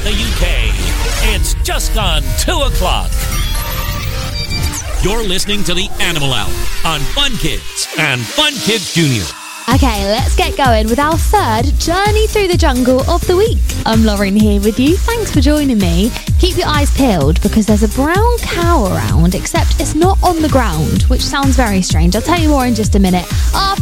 the UK. It's just gone 2 o'clock. You're listening to the Animal Hour on Fun Kids and Fun Kids Junior. Okay, let's get going with our third Journey Through the Jungle of the week. I'm Lauren here with you. Thanks for joining me. Keep your eyes peeled because there's a brown cow around, except it's not on the ground, which sounds very strange. I'll tell you more in just a minute.